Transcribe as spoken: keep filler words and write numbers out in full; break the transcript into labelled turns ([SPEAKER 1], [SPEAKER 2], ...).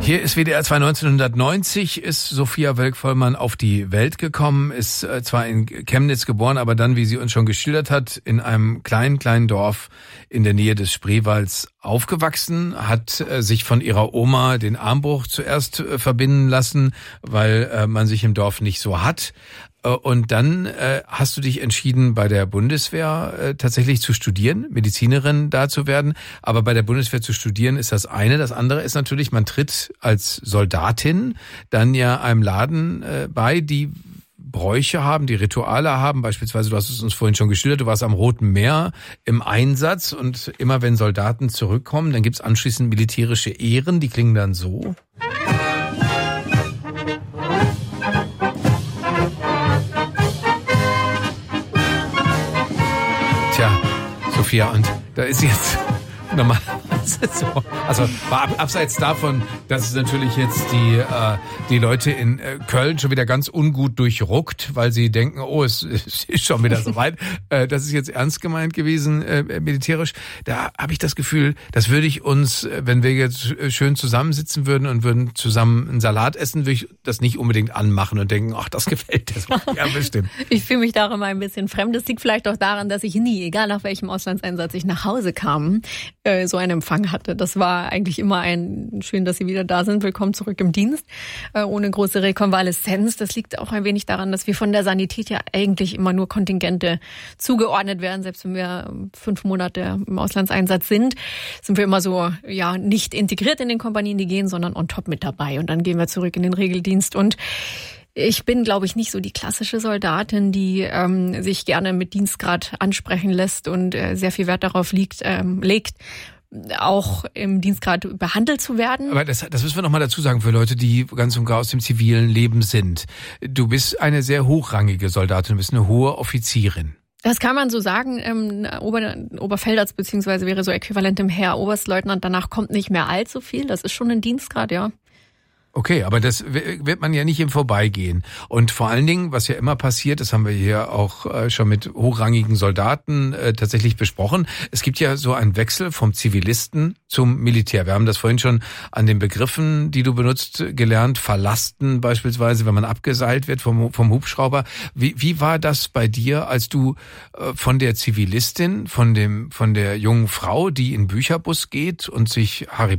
[SPEAKER 1] Hier ist W D R zwei. neunzehnhundertneunzig ist Sophia Wölk-Vollmann auf die Welt gekommen, ist äh, zwar in Chemnitz geboren, aber dann, wie sie uns schon geschildert hat, in einem kleinen, kleinen Dorf in der Nähe des Spreewalds aufgewachsen, hat äh, sich von ihrer Oma den Armbruch zuerst äh, verbinden lassen, weil äh, man sich im Dorf nicht so hat. Und dann äh, hast du dich entschieden, bei der Bundeswehr äh, tatsächlich zu studieren, Medizinerin da zu werden. Aber bei der Bundeswehr zu studieren ist das eine. Das andere ist natürlich, man tritt als Soldatin dann ja einem Laden äh, bei, die Bräuche haben, die Rituale haben. Beispielsweise, du hast es uns vorhin schon geschildert, du warst am Roten Meer im Einsatz und immer wenn Soldaten zurückkommen, dann gibt's anschließend militärische Ehren, die klingen dann so. Tja, Sophia, und da ist jetzt nochmal so, also ab, abseits davon, dass es natürlich jetzt die äh, die Leute in äh, Köln schon wieder ganz ungut durchruckt, weil sie denken, oh, es, es ist schon wieder soweit. äh, das ist jetzt ernst gemeint gewesen, äh, militärisch. Da habe ich das Gefühl, das würde ich uns, wenn wir jetzt schön zusammensitzen würden und würden zusammen einen Salat essen, würde ich das nicht unbedingt anmachen und denken, ach, das gefällt dir so. Ja, bestimmt.
[SPEAKER 2] Ich fühle mich darum ein bisschen fremd. Das liegt vielleicht auch daran, dass ich nie, egal nach welchem Auslandseinsatz ich nach Hause kam, äh, so einen Empfang hatte. Das war eigentlich immer ein, schön, dass Sie wieder da sind, willkommen zurück im Dienst, äh, ohne große Rekonvaleszenz. Das liegt auch ein wenig daran, dass wir von der Sanität ja eigentlich immer nur Kontingente zugeordnet werden. Selbst wenn wir fünf Monate im Auslandseinsatz sind, sind wir immer so, ja, nicht integriert in den Kompanien, die gehen, sondern on top mit dabei. Und dann gehen wir zurück in den Regeldienst. Und ich bin, glaube ich, nicht so die klassische Soldatin, die ähm, sich gerne mit Dienstgrad ansprechen lässt und äh, sehr viel Wert darauf liegt, ähm, legt, auch im Dienstgrad behandelt zu werden.
[SPEAKER 1] Aber das, das müssen wir noch mal dazu sagen für Leute, die ganz und gar aus dem zivilen Leben sind. Du bist eine sehr hochrangige Soldatin, du bist eine hohe Offizierin.
[SPEAKER 2] Das kann man so sagen. Ähm, Ober, Oberfeldarzt beziehungsweise wäre so äquivalent im Heer Oberstleutnant. Danach kommt nicht mehr allzu viel. Das ist schon ein Dienstgrad, ja.
[SPEAKER 1] Okay, aber das wird man ja nicht im Vorbeigehen. Und vor allen Dingen, was ja immer passiert, das haben wir hier auch schon mit hochrangigen Soldaten äh, tatsächlich besprochen, es gibt ja so einen Wechsel vom Zivilisten zum Militär. Wir haben das vorhin schon an den Begriffen, die du benutzt, gelernt. Verlasten beispielsweise, wenn man abgeseilt wird vom, vom Hubschrauber. Wie, wie war das bei dir, als du äh, von der Zivilistin, von dem, von der jungen Frau, die in Bücherbus geht und sich Harry